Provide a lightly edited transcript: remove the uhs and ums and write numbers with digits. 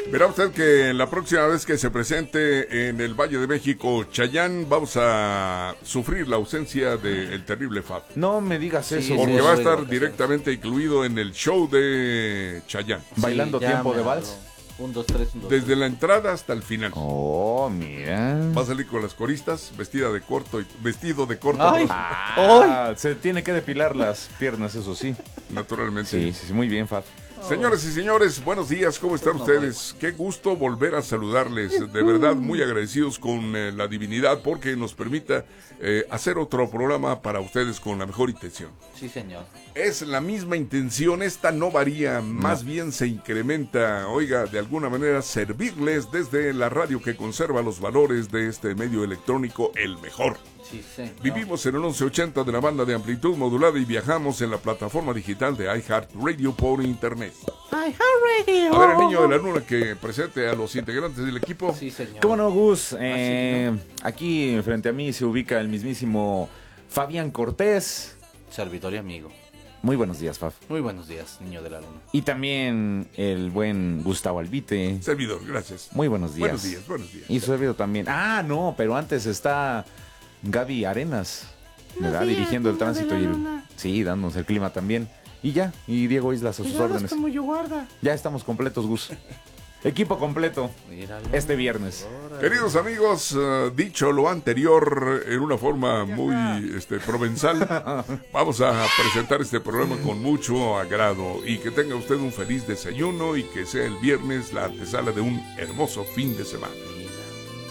Verá usted que la próxima vez que se presente en el Valle de México Chayanne, vamos a sufrir la ausencia del terrible Fab. No me digas eso. Porque va a estar directamente incluido en el show de Chayanne. Bailando tiempo de vals. 1, 2, 3, 1, 2. Desde la entrada hasta el final. Oh, mira. Va a salir con las coristas, vestido de corto. Ay. Se tiene que depilar las piernas, eso sí. Naturalmente. Sí, muy bien, Fab. Señores y señores, buenos días, ¿cómo están ustedes? Qué gusto volver a saludarles, de verdad muy agradecidos con la divinidad porque nos permita hacer otro programa para ustedes con la mejor intención. Sí, señor. Es la misma intención, esta no varía, más bien se incrementa, oiga, de alguna manera servirles desde la radio que conserva los valores de este medio electrónico, el mejor. Sí, señor. Vivimos en el 1180 de la banda de amplitud modulada y viajamos en la plataforma digital de iHeartRadio por internet. iHeartRadio. A ver, el niño de la luna que presente a los integrantes del equipo. Sí, señor. ¿Cómo no, Gus? ¿no? Aquí frente a mí se ubica el mismísimo Fabián Cortés. Servidor y amigo. Muy buenos días, Fab. Muy buenos días, niño de la luna. Y también el buen Gustavo Albite. Servidor, gracias. Muy buenos días. Buenos días, buenos días. Y su servidor también. Ah, no, pero antes está Gaby Arenas, ¿verdad? días, Dirigiendo el niño de tránsito la y luna. sí, dándonos el clima también. Y ya, y Diego Islas a sus órdenes. como yo guarda. Ya estamos completos, Gus. Equipo completo Míralo. este viernes. Queridos amigos, dicho lo anterior en una forma muy provenzal, vamos a presentar este programa con mucho agrado y que tenga usted un feliz desayuno y que sea el viernes la antesala de un hermoso fin de semana.